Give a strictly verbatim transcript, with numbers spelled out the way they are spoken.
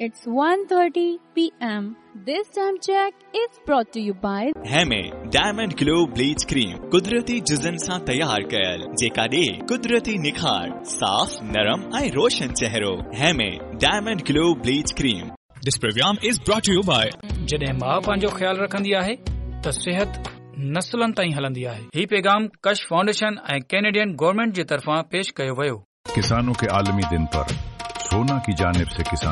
It's one thirty p m This time check is brought to you by हेमे diamond glow bleach cream कुदरती जुज़न सां तैयार कयल जेका ॾे कुदरती निखार साफ़ नरम ऐं रोशन चेहरो हेमे diamond glow bleach cream. This program is brought to you by जॾहिं माउ पंहिंजो ख्यालु रखंदी आहे त सिहत नस्लनि ताईं हलंदी आहे. ही पैगाम कश फाउंडेशन ऐं कैनेडियन गवर्नमेंट जे तरफ़ां पेश कयो वियो. किसानों के आलमी दिन पर सोना की जानिब से किसान